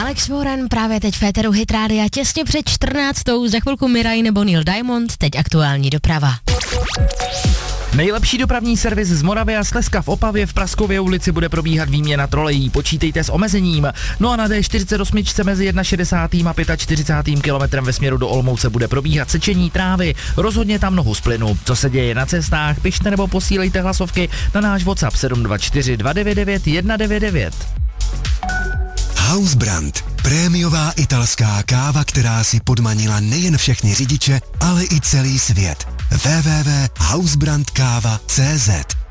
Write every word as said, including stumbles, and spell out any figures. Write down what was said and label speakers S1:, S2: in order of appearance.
S1: Alex Warren právě teď v éteru Hit Rádia těsně před čtrnáctou, za chvilku Miraj nebo Neil Diamond, teď aktuální doprava.
S2: Nejlepší dopravní servis z Moravy a Slezska v Opavě v Praskově ulici bude probíhat výměna trolejí, počítejte s omezením. No a na D čtyřicet osm mezi šedesátým prvním a čtyřicátým pátým kilometrem ve směru do Olomouce bude probíhat sečení trávy, rozhodně tam nohu z plynu. Co se děje na cestách, pište nebo posílejte hlasovky na náš WhatsApp sedm dva čtyři dva devět devět jedna devět devět.
S3: Hausbrand. Prémiová italská káva, která si podmanila nejen všechny řidiče, ale i celý svět. w w w tečka hausbrand káva tečka cé zet